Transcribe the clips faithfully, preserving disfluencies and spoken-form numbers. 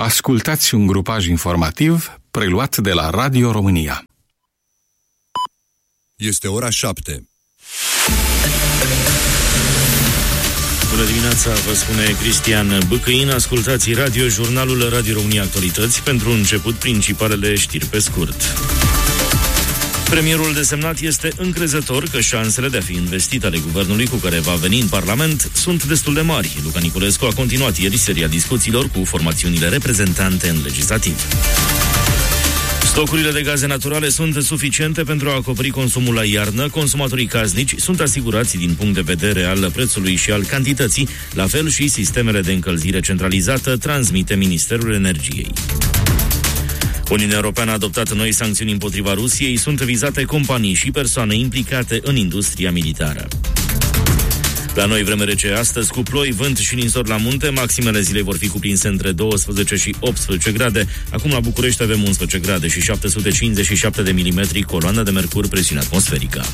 Ascultați un grupaj informativ preluat de la Radio România. Este ora șapte. Bună dimineața, vă spune Cristian Bâcăin. Ascultați Radio Jurnalul Radio România Actualități. Pentru început, principalele știri pe scurt. Premierul desemnat este încrezător că șansele de a fi investit ale guvernului cu care va veni în Parlament sunt destul de mari. Luca Niculescu a continuat ieri seria discuțiilor cu formațiunile reprezentante în legislativ. Stocurile de gaze naturale sunt suficiente pentru a acoperi consumul la iarnă. Consumatorii casnici sunt asigurați din punct de vedere al prețului și al cantității, la fel și sistemele de încălzire centralizată, transmite Ministerul Energiei. Uniunea Europeană a adoptat noi sancțiuni împotriva Rusiei. Sunt vizate companii și persoane implicate în industria militară. La noi vreme rece astăzi, cu ploi, vânt și ninsori la munte. Maximele zilei vor fi cuprinse între douăsprezece și optsprezece grade. Acum la București avem unsprezece grade și șapte sute cincizeci și șapte de milimetri, coloană de mercur, presiune atmosferică.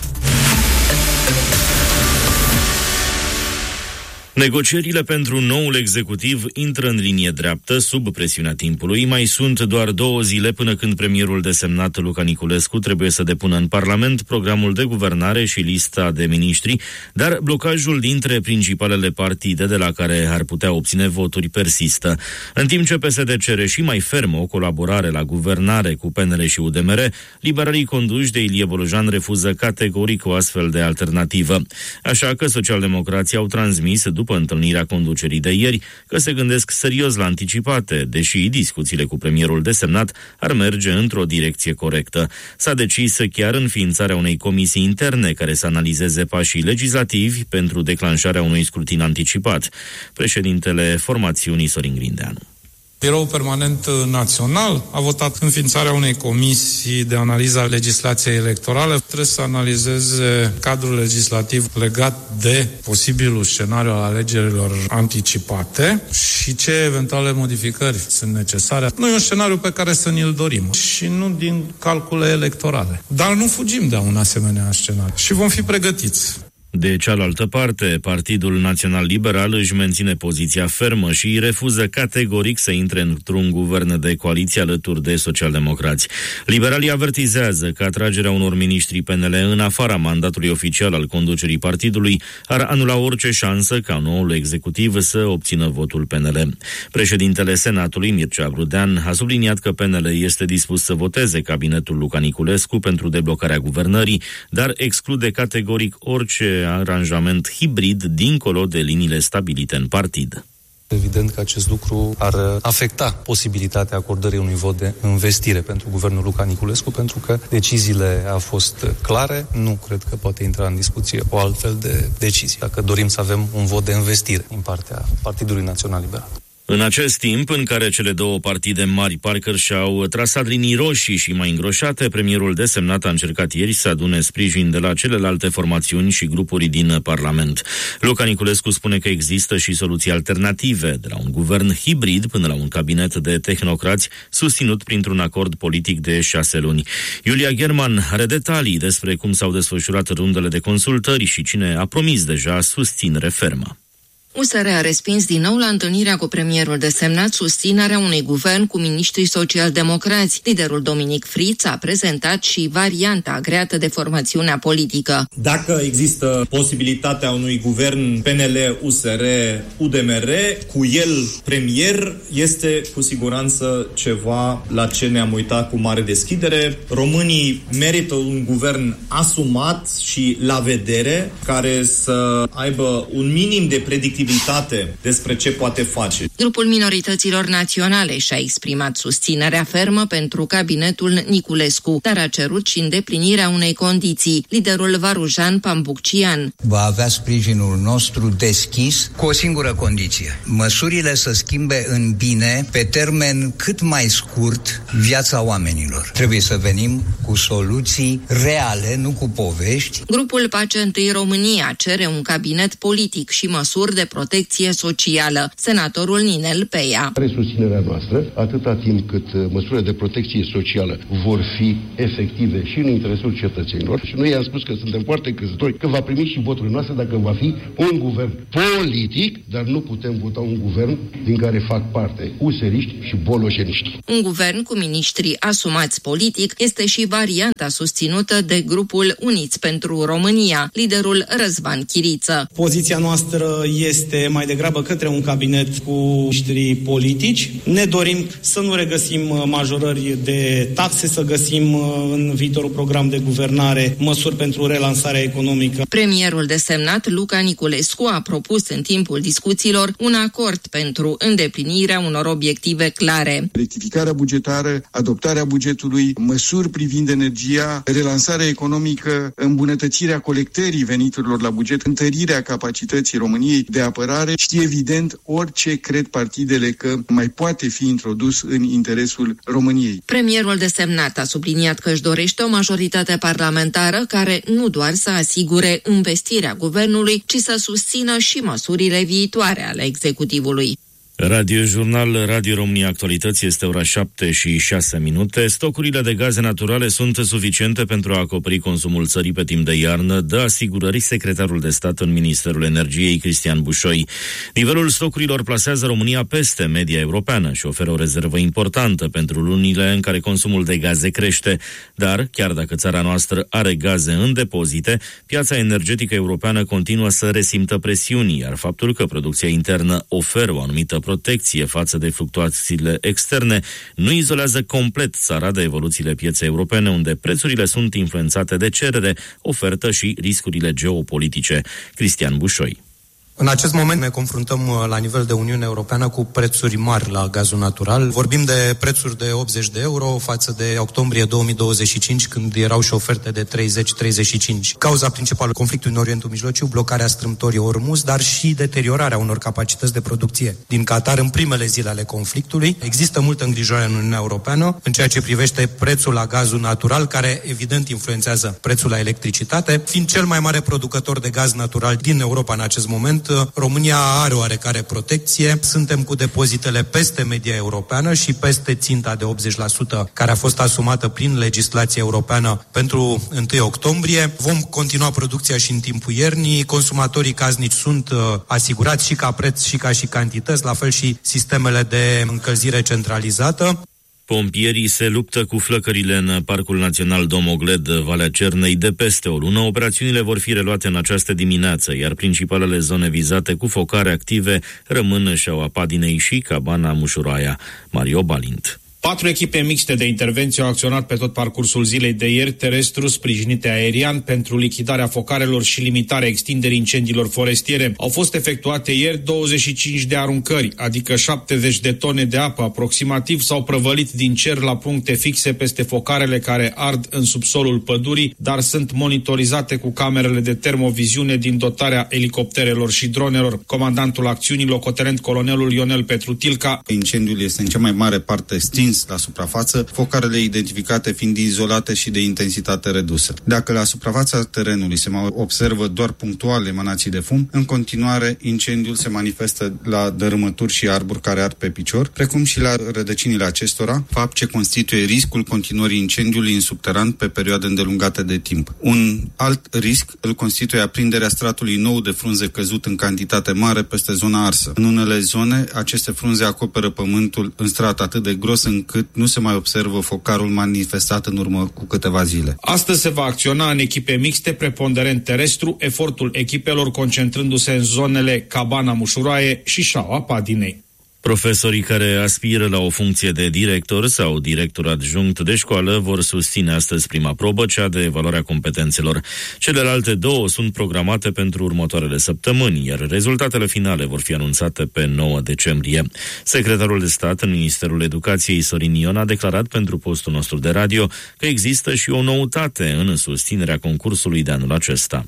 Negocierile pentru noul executiv intră în linie dreaptă, sub presiunea timpului. Mai sunt doar două zile până când premierul desemnat Luca Niculescu trebuie să depună în Parlament programul de guvernare și lista de miniștri, dar blocajul dintre principalele partide de la care ar putea obține voturi persistă. În timp ce P S D cere și mai ferm o colaborare la guvernare cu P N L și U D M R, liberalii conduși de Ilie Bolojan refuză categoric o astfel de alternativă. Așa că socialdemocrații au transmis, după după întâlnirea conducerii de ieri, că se gândesc serios la anticipate, deși discuțiile cu premierul desemnat ar merge într-o direcție corectă. S-a decis chiar înființarea unei comisii interne care să analizeze pașii legislativi pentru declanșarea unui scrutin anticipat. Președintele formațiunii Sorin Grindeanu. Biroul Permanent Național a votat înființarea unei comisii de analiză a legislației electorale. Trebuie să analizeze cadrul legislativ legat de posibilul scenariu al alegerilor anticipate și ce eventuale modificări sunt necesare. Nu e un scenariu pe care să ni-l dorim și nu din calcule electorale. Dar nu fugim de un asemenea scenariu și vom fi pregătiți. De cealaltă parte, Partidul Național Liberal își menține poziția fermă și refuză categoric să intre într-un guvern de coaliție alături de socialdemocrați. Liberalii avertizează că atragerea unor miniștri P N L în afara mandatului oficial al conducerii partidului ar anula orice șansă ca noul executiv să obțină votul P N L. Președintele Senatului, Mircea Grudean, a subliniat că P N L este dispus să voteze cabinetul Luca Niculescu pentru deblocarea guvernării, dar exclude categoric orice aranjament hibrid dincolo de liniile stabilite în partid. Evident că acest lucru ar afecta posibilitatea acordării unui vot de investire pentru guvernul Luca Niculescu, pentru că deciziile au fost clare. Nu cred că poate intra în discuție o altfel de decizie, dacă dorim să avem un vot de investire din partea Partidului Național Liberal. În acest timp, în care cele două partide mari parcă și-au trasat linii roșii și mai îngroșate, premierul desemnat a încercat ieri să adune sprijin de la celelalte formațiuni și grupuri din Parlament. Luca Niculescu spune că există și soluții alternative, de la un guvern hibrid până la un cabinet de tehnocrați susținut printr-un acord politic de șase luni. Iulia German are detalii despre cum s-au desfășurat rundele de consultări și cine a promis deja susținere fermă. U S R a respins din nou la întâlnirea cu premierul desemnat susținerea unui guvern cu miniștri social-democrați. Liderul Dominic Friț a prezentat și varianta agreată de formațiunea politică. Dacă există posibilitatea unui guvern P N L, U S R, U D M R, cu el premier, este cu siguranță ceva la ce ne-am uitat cu mare deschidere. Românii merită un guvern asumat și la vedere, care să aibă un minim de predictibilitate despre ce poate face. Grupul minorităților naționale și-a exprimat susținerea fermă pentru cabinetul Niculescu, dar a cerut și îndeplinirea unei condiții. Liderul Varujan Pambuccian. Va avea sprijinul nostru deschis cu o singură condiție. Măsurile să schimbe în bine, pe termen cât mai scurt, viața oamenilor. Trebuie să venim cu soluții reale, nu cu povești. Grupul Pace Întâi România cere un cabinet politic și măsuri de protecție socială. Senatorul Ninel Peia. Are susținerea noastră, atâta timp cât măsurile de protecție socială vor fi efective și în interesul cetățenilor. Și noi i-am spus că suntem foarte crezători că va primi și voturile noastre dacă va fi un guvern politic, dar nu putem vota un guvern din care fac parte useriști și boloșeniști. Un guvern cu miniștri asumați politic este și varianta susținută de grupul Uniți pentru România, liderul Răzvan Chiriță. Poziția noastră este mai degrabă către un cabinet cu miniștri politici. Ne dorim să nu regăsim majorări de taxe, să găsim în viitorul program de guvernare măsuri pentru relansarea economică. Premierul desemnat Luca Niculescu a propus în timpul discuțiilor un acord pentru îndeplinirea unor obiective clare. Rectificarea bugetară, adoptarea bugetului, măsuri privind energia, relansarea economică, îmbunătățirea colectării veniturilor la buget, întărirea capacității României de apărare și, evident, orice cred partidele că mai poate fi introdus în interesul României. Premierul desemnat a subliniat că își dorește o majoritate parlamentară care nu doar să asigure investirea guvernului, ci să susțină și măsurile viitoare ale executivului. Radio Jurnal, Radio România Actualități, este ora șapte și șase minute. Stocurile de gaze naturale sunt suficiente pentru a acoperi consumul țării pe timp de iarnă, dă asigurări secretarul de stat în Ministerul Energiei, Cristian Bușoi. Nivelul stocurilor plasează România peste media europeană și oferă o rezervă importantă pentru lunile în care consumul de gaze crește. Dar, chiar dacă țara noastră are gaze în depozite, piața energetică europeană continuă să resimtă presiuni, iar faptul că producția internă oferă o anumită protecție față de fluctuațiile externe nu izolează complet țara de evoluțiile pieței europene, unde prețurile sunt influențate de cerere, ofertă și riscurile geopolitice. Cristian Bușoi. În acest moment ne confruntăm la nivel de Uniune Europeană cu prețuri mari la gazul natural. Vorbim de prețuri de optzeci de euro față de octombrie două mii douăzeci și cinci, când erau și oferte de treizeci treizeci și cinci. Cauza principală conflictului în Orientul Mijlociu, blocarea strâmtorii Ormuz, dar și deteriorarea unor capacități de producție din Qatar în primele zile ale conflictului. Există multă îngrijorare în Uniunea Europeană în ceea ce privește prețul la gazul natural, care evident influențează prețul la electricitate. Fiind cel mai mare producător de gaz natural din Europa în acest moment, România are oarecare protecție, suntem cu depozitele peste media europeană și peste ținta de optzeci la sută care a fost asumată prin legislația europeană pentru întâi octombrie. Vom continua producția și în timpul iernii, consumatorii casnici sunt uh, asigurați și ca preț și ca și cantități, la fel și sistemele de încălzire centralizată. Pompierii se luptă cu flăcările în Parcul Național Domogled, Valea Cernei, de peste o lună. Operațiunile vor fi reluate în această dimineață, iar principalele zone vizate cu focare active rămân Șaua Padinei și Cabana Mușuraia. Mario Balint. Patru echipe mixte de intervenție au acționat pe tot parcursul zilei de ieri, terestru, sprijinite aerian, pentru lichidarea focarelor și limitarea extinderii incendiilor forestiere. Au fost efectuate ieri douăzeci și cinci de aruncări, adică șaptezeci de tone de apă aproximativ, s-au prăvălit din cer la puncte fixe peste focarele care ard în subsolul pădurii, dar sunt monitorizate cu camerele de termoviziune din dotarea elicopterelor și dronelor. Comandantul acțiunii, locotenent colonelul Ionel Petrutilca: incendiul este în cea mai mare parte stins la suprafață, focarele identificate fiind izolate și de intensitate redusă. Dacă la suprafața terenului se mai observă doar punctual emanații de fum, în continuare incendiul se manifestă la dărâmături și arbori care ard pe picior, precum și la rădăcinile acestora, fapt ce constituie riscul continuării incendiului în subteran pe perioade îndelungate de timp. Un alt risc îl constituie aprinderea stratului nou de frunze căzut în cantitate mare peste zona arsă. În unele zone, aceste frunze acoperă pământul în strat atât de gros încât nu se mai observă focarul manifestat în urmă cu câteva zile. Astăzi se va acționa în echipe mixte, preponderent terestru, efortul echipelor concentrându-se în zonele Cabana Mușuraie și Șaua Padinei. Profesorii care aspiră la o funcție de director sau director adjunct de școală vor susține astăzi prima probă, cea de evaluare a competențelor. Celelalte două sunt programate pentru următoarele săptămâni, iar rezultatele finale vor fi anunțate pe nouă decembrie. Secretarul de stat în Ministerul Educației, Sorin Ion, a declarat pentru postul nostru de radio că există și o noutate în susținerea concursului de anul acesta.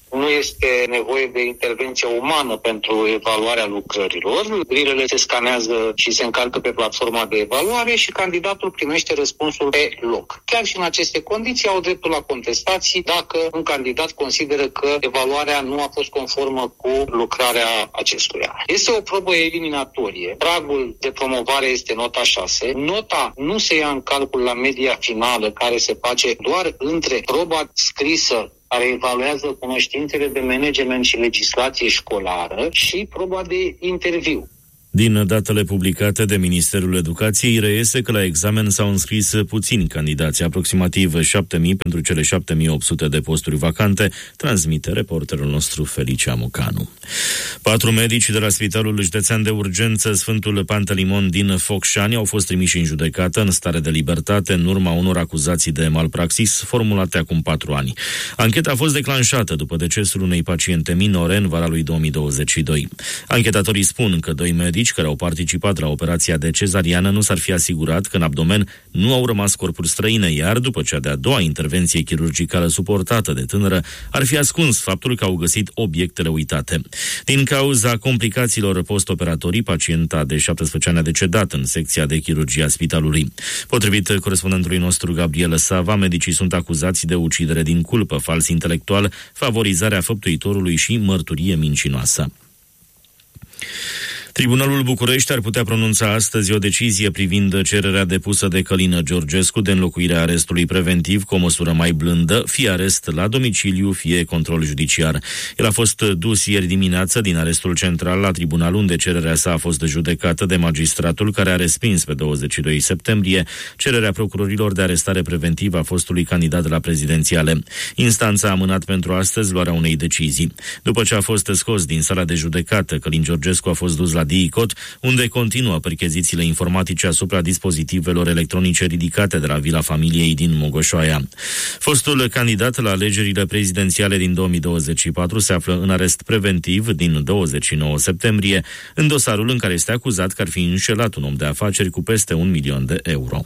nu este nevoie de intervenție umană pentru evaluarea lucrărilor. Grilele se scanează și se încarcă pe platforma de evaluare și candidatul primește răspunsul pe loc. Chiar și în aceste condiții au dreptul la contestații dacă un candidat consideră că evaluarea nu a fost conformă cu lucrarea acestuia. Este o probă eliminatorie. Pragul de promovare este nota șase. Nota nu se ia în calcul la media finală, care se face doar între proba scrisă, care evaluează cunoștințele de management și legislație școlară, și proba de interviu. Din datele publicate de Ministerul Educației reiese că la examen s-au înscris puțini candidați, aproximativ șapte mii pentru cele șapte mii opt sute de posturi vacante, transmite reporterul nostru Felicia Mucanu. Patru medici de la Spitalul Județean de Urgență Sfântul Pantelimon din Focșani au fost trimiși în judecată în stare de libertate în urma unor acuzații de malpraxis formulate acum patru ani. Ancheta a fost declanșată după decesul unei paciente minore în vara lui două mii douăzeci și doi. Anchetatorii spun că doi medici care au participat la operația de cezariană nu s-ar fi asigurat că în abdomen nu au rămas corpuri străine, iar după cea de-a doua intervenție chirurgicală suportată de tânără, ar fi ascuns faptul că au găsit obiectele uitate. Din cauza complicațiilor postoperatorii, pacienta de șaptesprezece ani a decedat în secția de chirurgie a spitalului. Potrivit corespondentului nostru Gabriel Sava, medicii sunt acuzați de ucidere din culpă, fals intelectual, favorizarea făptuitorului și mărturie mincinoasă. Tribunalul București ar putea pronunța astăzi o decizie privind cererea depusă de Călin Georgescu de înlocuirea arestului preventiv cu o măsură mai blândă, fie arest la domiciliu, fie control judiciar. El a fost dus ieri dimineață din arestul central la tribunal, unde cererea sa a fost judecată de magistratul care a respins pe douăzeci și doi septembrie cererea procurorilor de arestare preventivă a fostului candidat la prezidențiale. Instanța a amânat pentru astăzi luarea unei decizii. După ce a fost scos din sala de judecată, Călin Georgescu a fost dus la D I C O T, unde continuă perchezițiile informatice asupra dispozitivelor electronice ridicate de la Vila Familiei din Mogoșoaia. Fostul candidat la alegerile prezidențiale din două mii douăzeci și patru se află în arest preventiv din douăzeci și nouă septembrie, în dosarul în care este acuzat că ar fi înșelat un om de afaceri cu peste un milion de euro.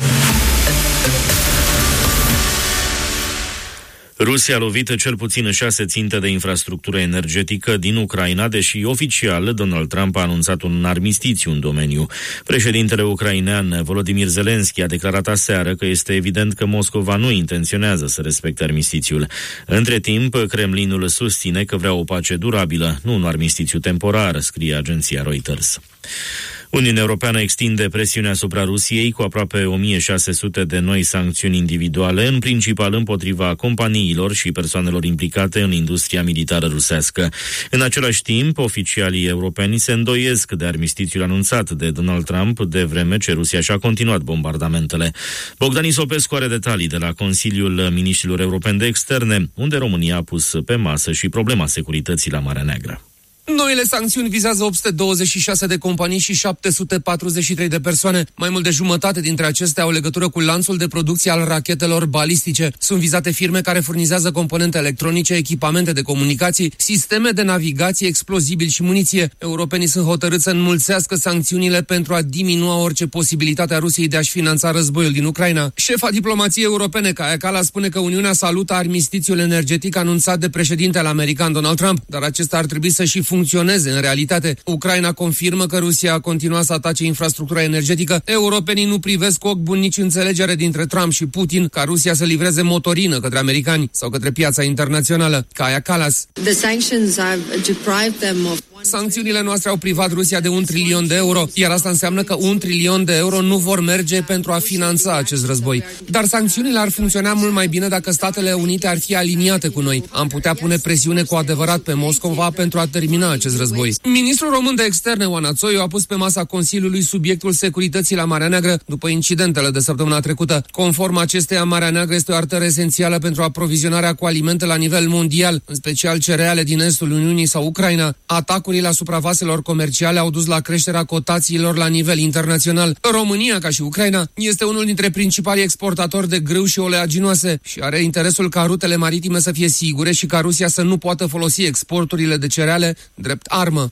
Rusia a lovit cel puțin șase ținte de infrastructură energetică din Ucraina, deși oficial Donald Trump a anunțat un armistițiu în domeniu. Președintele ucrainean Volodymyr Zelensky a declarat aseară că este evident că Moscova nu intenționează să respecte armistițiul. Între timp, Kremlinul susține că vrea o pace durabilă, nu un armistițiu temporar, scrie agenția Reuters. Uniunea Europeană extinde presiunea asupra Rusiei cu aproape o mie șase sute de noi sancțiuni individuale, în principal împotriva companiilor și persoanelor implicate în industria militară rusească. În același timp, oficialii europeni se îndoiesc de armistițiul anunțat de Donald Trump, de vreme ce Rusia și-a continuat bombardamentele. Bogdan Isopescu are detalii de la Consiliul Miniștrilor Europeni de Externe, unde România a pus pe masă și problema securității la Marea Neagră. Noile sancțiuni vizează opt sute douăzeci și șase de companii și șapte sute patruzeci și trei de persoane. Mai mult de jumătate dintre acestea au legătură cu lanțul de producție al rachetelor balistice. Sunt vizate firme care furnizează componente electronice, echipamente de comunicații, sisteme de navigație, explozibili și muniție. Europenii sunt hotărâți să înmulțească sancțiunile pentru a diminua orice posibilitate a Rusiei de a-și finanța războiul din Ucraina. Șefa diplomației europene, Kaja Kallas, spune că Uniunea salută armistițiul energetic anunțat de președintele american Donald Trump, dar acesta ar trebui să și funcționeze în realitate. Ucraina confirmă că Rusia a continuat să atace infrastructura energetică. Europenii nu privesc cu ochi buni nici înțelegere dintre Trump și Putin ca Rusia să livreze motorină către americani sau către piața internațională. Kaja Kallas. The sanctions have deprived them of Sancțiunile noastre au privat Rusia de un trilion de euro, iar asta înseamnă că un trilion de euro nu vor merge pentru a finanța acest război. Dar sancțiunile ar funcționa mult mai bine dacă Statele Unite ar fi aliniate cu noi. Am putea pune presiune cu adevărat pe Moscova pentru a termina acest război. Ministrul român de externe, Oana Țoiu, a pus pe masa Consiliului subiectul securității la Marea Neagră după incidentele de săptămâna trecută. Conform acesteia, Marea Neagră este o arteră esențială pentru aprovizionarea cu alimente la nivel mondial, în special cereale din estul Uniunii sau Ucraina. Atacurile asupra vaselor comerciale au dus la creșterea cotațiilor la nivel internațional. România, ca și Ucraina, este unul dintre principalii exportatori de grâu și oleaginoase și are interesul ca rutele maritime să fie sigure și ca Rusia să nu poată folosi exporturile de cereale drept armă.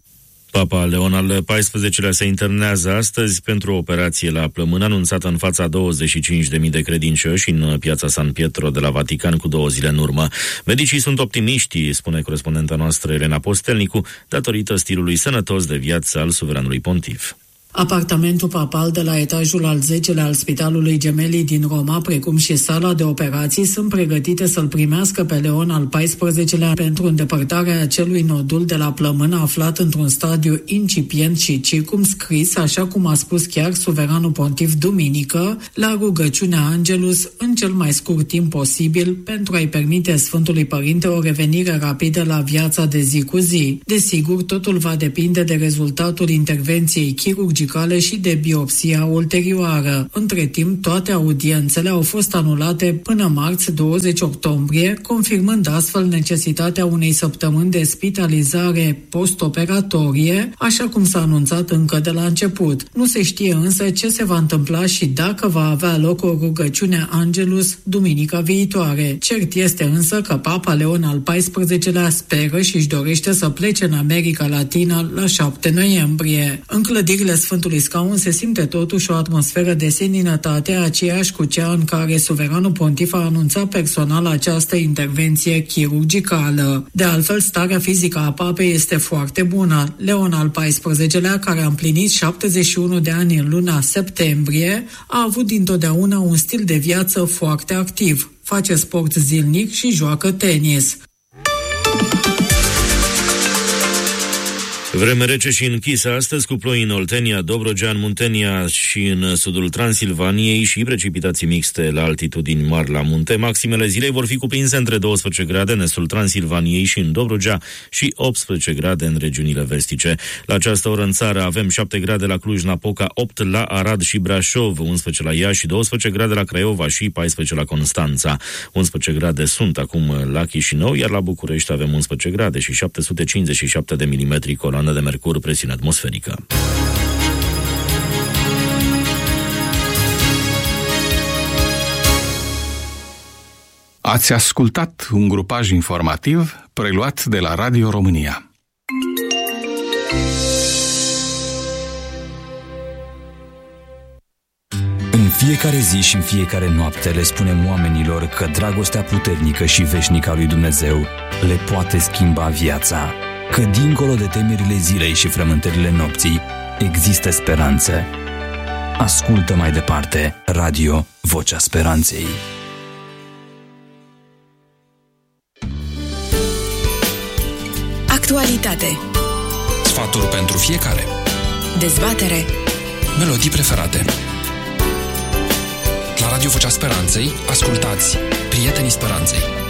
Papa Leon al paisprezecelea se internează astăzi pentru o operație la plămână anunțată în fața douăzeci și cinci de mii de credincioși în piața San Pietro de la Vatican cu două zile în urmă. Medicii sunt optimiști, spune corespondenta noastră Elena Postelnicu, datorită stilului sănătos de viață al suveranului pontif. Apartamentul papal de la etajul al zecelea al Spitalului Gemelli din Roma, precum și sala de operații, sunt pregătite să-l primească pe Leon al paisprezecelea pentru îndepărtarea acelui nodul de la plămână aflat într-un stadiu incipient și circumscris, așa cum a spus chiar suveranul pontif duminică, la rugăciunea Angelus în cel mai scurt timp posibil pentru a-i permite Sfântului Părinte o revenire rapidă la viața de zi cu zi. Desigur, totul va depinde de rezultatul intervenției chirurgicale și de biopsia ulterioară. Între timp, toate audiențele au fost anulate până marți douăzeci octombrie, confirmând astfel necesitatea unei săptămâni de spitalizare postoperatorie, așa cum s-a anunțat încă de la început. Nu se știe însă ce se va întâmpla și dacă va avea loc o rugăciune Angelus duminica viitoare. Cert este însă că Papa Leon al paisprezecelea speră și își dorește să plece în America Latină la șapte noiembrie. În clădirile Sfântului Scaun se simte totuși o atmosferă de seninătate, aceeași cu cea în care suveranul pontif a anunțat personal această intervenție chirurgicală. De altfel, starea fizică a papei este foarte bună. Leon al paisprezecelea, care a împlinit șaptezeci și unu de ani în luna septembrie, a avut dintotdeauna un stil de viață foarte activ. Face sport zilnic și joacă tenis. Vreme rece și închisă astăzi cu ploi în Oltenia, Dobrogea, în Muntenia și în sudul Transilvaniei și precipitații mixte la altitudini mari la munte. Maximele zilei vor fi cuprinse între douăsprezece grade în estul Transilvaniei și în Dobrogea și optsprezece grade în regiunile vestice. La această oră în țară avem șapte grade la Cluj-Napoca, opt la Arad și Brașov, unsprezece la Iași, douăsprezece grade la Craiova și paisprezece la Constanța. unsprezece grade sunt acum la Chișinău, iar la București avem unsprezece grade și șapte sute cincizeci și șapte de milimetri coloană de mercur, presiune atmosferică. Ați ascultat un grupaj informativ preluat de la Radio România. În fiecare zi și în fiecare noapte le spunem oamenilor că dragostea puternică și veșnică a lui Dumnezeu le poate schimba viața. Că dincolo de temerile zilei și frământările nopții există speranță. Ascultă mai departe Radio Vocea Speranței. Actualitate. Sfaturi pentru fiecare. Dezbatere. Melodii preferate. La Radio Vocea Speranței ascultați Prietenii Speranței.